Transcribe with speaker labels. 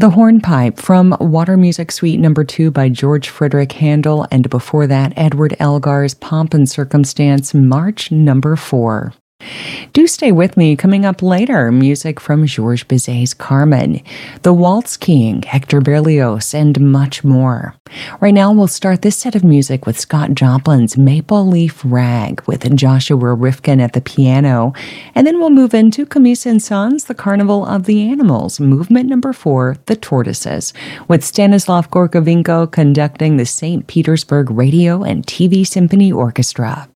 Speaker 1: The Hornpipe from Water Music Suite No. 2 by George Frideric Handel, and before that, Edward Elgar's Pomp and Circumstance, March No. 4. Do stay with me. Coming up later, music from Georges Bizet's Carmen, The Waltz King, Hector Berlioz, and much more. Right now, we'll start this set of music with Scott Joplin's Maple Leaf Rag with Joshua Rifkin at the piano, and then we'll move into Camille Saint-Saëns' The Carnival of the Animals, Movement No. 4, The Tortoises, with Stanislav Gorkovenko conducting the St. Petersburg Radio and TV Symphony Orchestra.